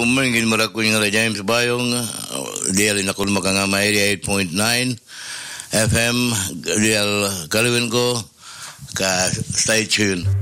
mingin marakunya nga James Bayong, dialin ako makangama 88.9 FM, dial kaliwin ko, ka stay tuned.